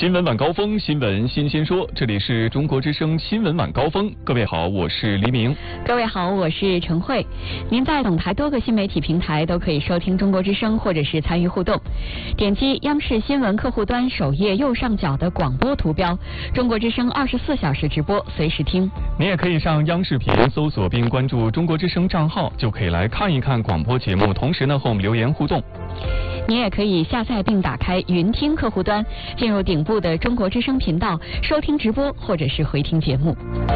新闻晚高峰，新闻新鲜说，这里是中国之声新闻晚高峰。各位好，我是黎明。 各位好，我是陈慧。您在总台多个新媒体平台都可以收听中国之声，或者是参与互动。点击央视新闻客户端首页右上角的广播图标，中国之声24小时直播，随时听。 您也可以上央视频搜索并关注中国之声账号，就可以来看一看广播节目，同时呢和我们留言互动。 您也可以下载并打开云听客户端，进入顶部的中国之声频道，收听直播或者是回听节目。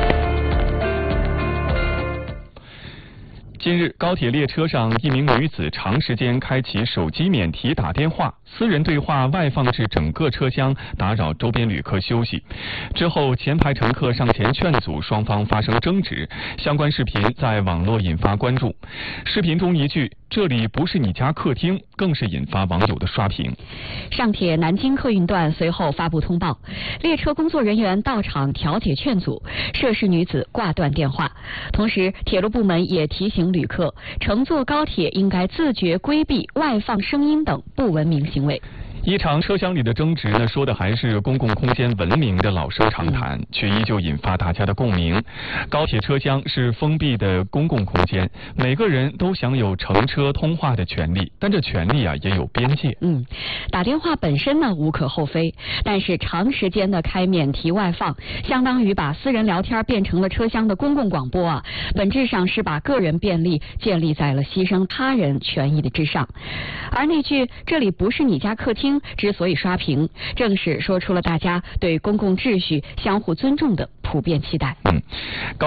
近日，高铁列车上一名女子长时间开启手机免提打电话，私人对话外放至整个车厢，打扰周边旅客休息。之后，前排乘客上前劝阻，双方发生争执。相关视频在网络引发关注。视频中一句“这里不是你家客厅”更是引发网友的刷屏。 上铁南京客运段随后发布通报，列车工作人员到场调解劝阻，涉事女子挂断电话。同时，铁路部门也提醒旅客，乘坐高铁应该自觉规避外放声音等不文明行为。 一场车厢里的争执呢，说的还是公共空间文明的老生常谈，却依旧引发大家的共鸣。高铁车厢是封闭的公共空间，每个人都享有乘车通话的权利，但这权利也有边界。 打电话本身呢无可厚非，但是长时间的开免提外放，相当于把私人聊天变成了车厢的公共广播本质上是把个人便利建立在了牺牲他人权益的之上。而那句“这里不是你家客厅”之所以刷屏，正是说出了大家对公共秩序相互尊重的普遍期待。